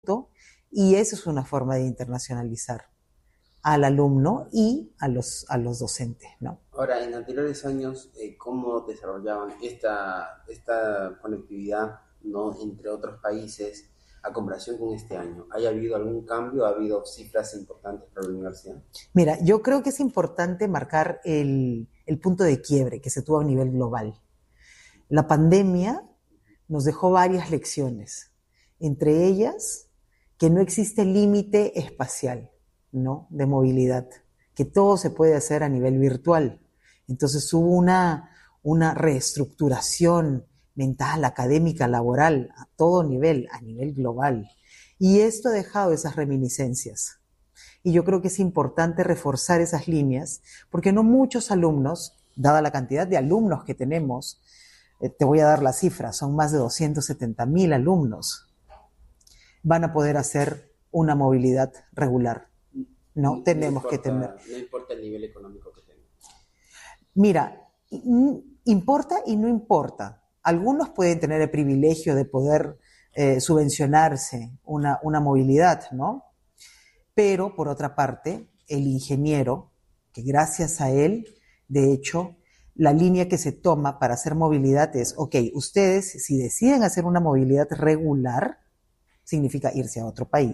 y eso es una forma de internacionalizar al alumno y a los docentes, ¿no? Ahora, en anteriores años, ¿cómo desarrollaban esta conectividad, ¿no?, entre otros países a comparación con este año? ¿Ha habido algún cambio? ¿Ha habido cifras importantes para la universidad? Mira, yo creo que es importante marcar el punto de quiebre que se tuvo a nivel global. La pandemia nos dejó varias lecciones, entre ellas que no existe límite espacial, ¿no?, de movilidad, que todo se puede hacer a nivel virtual. Entonces hubo una reestructuración mental, académica, laboral, a todo nivel, a nivel global. Y esto ha dejado esas reminiscencias. Y yo creo que es importante reforzar esas líneas, porque no muchos alumnos, dada la cantidad de alumnos que tenemos, te voy a dar la cifra, son más de 270,000 alumnos, van a poder hacer una movilidad regular. No tenemos que tener. No importa el nivel económico que tengan. Mira, importa y no importa. Algunos pueden tener el privilegio de poder subvencionarse una movilidad, ¿no? Pero, por otra parte, el ingeniero, que gracias a él, de hecho, la línea que se toma para hacer movilidad es, ok, ustedes, si deciden hacer una movilidad regular, significa irse a otro país,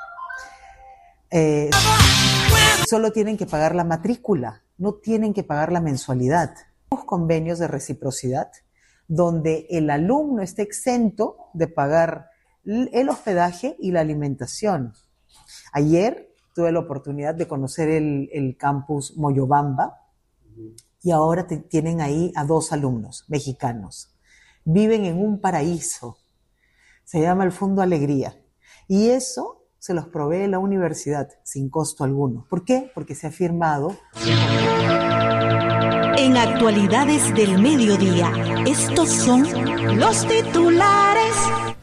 solo tienen que pagar la matrícula, no tienen que pagar la mensualidad. Tenemos convenios de reciprocidad donde el alumno está exento de pagar el hospedaje y la alimentación. Ayer tuve la oportunidad de conocer el campus Moyobamba y ahora tienen ahí a 2 alumnos mexicanos. Viven en un paraíso, se llama el Fondo Alegría, y eso se los provee la universidad sin costo alguno. ¿Por qué? Porque se ha firmado. En Actualidades del Mediodía, estos son los titulares.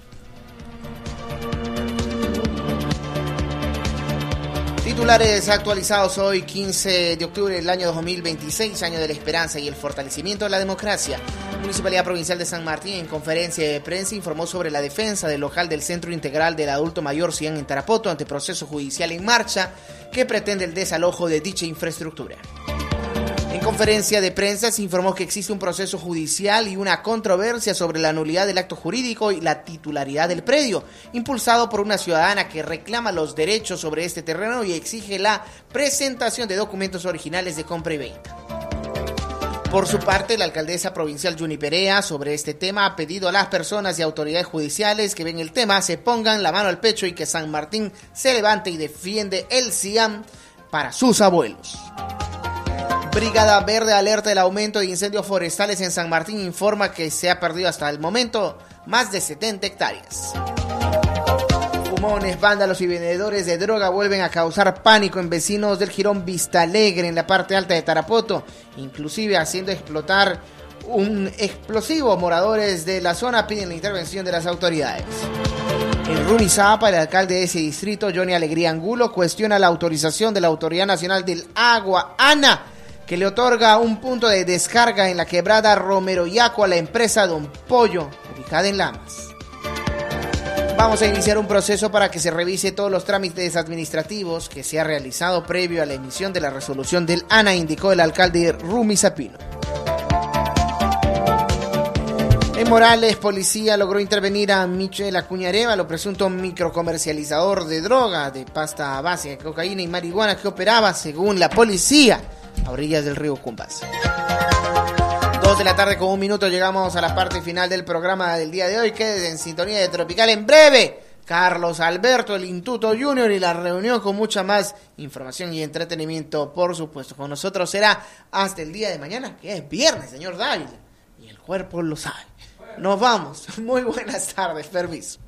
Titulares actualizados hoy, 15 de octubre del año 2026, año de la esperanza y el fortalecimiento de la democracia. La Municipalidad Provincial de San Martín, en conferencia de prensa, informó sobre la defensa del local del Centro Integral del Adulto Mayor CIAN en Tarapoto ante proceso judicial en marcha que pretende el desalojo de dicha infraestructura. En conferencia de prensa se informó que existe un proceso judicial y una controversia sobre la nulidad del acto jurídico y la titularidad del predio, impulsado por una ciudadana que reclama los derechos sobre este terreno y exige la presentación de documentos originales de compra y venta. Por su parte, la alcaldesa provincial Yuni Perea sobre este tema ha pedido a las personas y autoridades judiciales que ven el tema se pongan la mano al pecho y que San Martín se levante y defiende el CIAM para sus abuelos. Brigada Verde alerta del aumento de incendios forestales en San Martín, informa que se ha perdido hasta el momento más de 70 hectáreas. Fumones, vándalos y vendedores de droga vuelven a causar pánico en vecinos del jirón Vista Alegre en la parte alta de Tarapoto, inclusive haciendo explotar un explosivo. Moradores de la zona piden la intervención de las autoridades. En Rumizápa, el alcalde de ese distrito, Johnny Alegría Angulo, cuestiona la autorización de la Autoridad Nacional del Agua, ANA, que le otorga un punto de descarga en la quebrada Romero Yaco a la empresa Don Pollo, ubicada en Lamas. Vamos a iniciar un proceso para que se revise todos los trámites administrativos que se ha realizado previo a la emisión de la resolución del ANA, indicó el alcalde Rumizapino. En Morales, policía logró intervenir a Michel Acuñareva, presunto microcomercializador de droga, de pasta base de cocaína y marihuana que operaba, según la policía, a orillas del río Cumbas. 2:01 p.m, llegamos a la parte final del programa del día de hoy. Quédese en sintonía de Tropical. En breve, Carlos Alberto, el Instituto Junior y la reunión con mucha más información y entretenimiento, por supuesto. Con nosotros será hasta el día de mañana, que es viernes, señor Dávila, y el cuerpo lo sabe. Nos vamos. Muy buenas tardes. Permiso.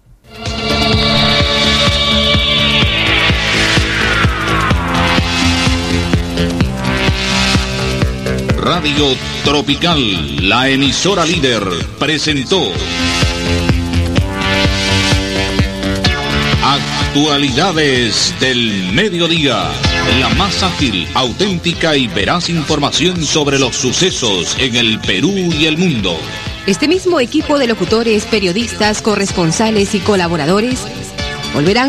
Radio Tropical, la emisora líder, presentó Actualidades del Mediodía, la más ágil, auténtica y veraz información sobre los sucesos en el Perú y el mundo. Este mismo equipo de locutores, periodistas, corresponsales y colaboradores Volverán